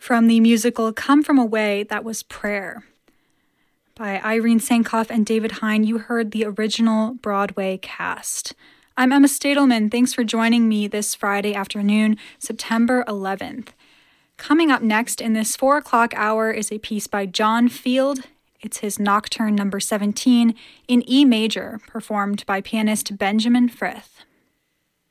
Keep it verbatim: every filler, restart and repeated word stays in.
From the musical Come From Away, that was Prayer. By Irene Sankoff and David Hein, you heard the original Broadway cast. I'm Emma Stadelman. Thanks for joining me this Friday afternoon, September eleventh. Coming up next in this four o'clock hour is a piece by John Field. It's his Nocturne number seventeen in E major, performed by pianist Benjamin Frith.